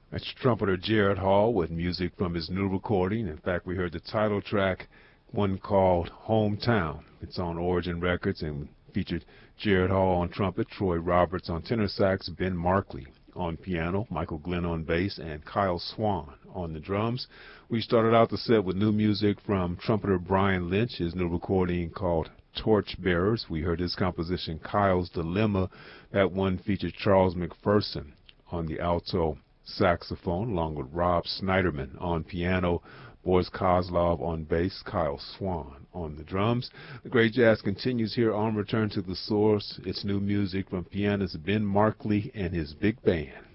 That's trumpeter Jared Hall with music from his new recording. In fact, we heard the title track, one called Hometown. It's on Origin Records and featured Jared Hall on trumpet, Troy Roberts on tenor sax, Ben Markley on piano, Michael Glenn on bass, and Kyle Swan on the drums. We started out the set with new music from trumpeter Brian Lynch, his new recording called Torchbearers. We heard his composition, Kyle's Dilemma. That one featured Charles McPherson on the alto saxophone, along with Rob Snyderman on piano, Boris Kozlov on bass, Kyle Swan on the drums. The great jazz continues here on Return to the Source. It's new music from pianist Ben Markley and his big band.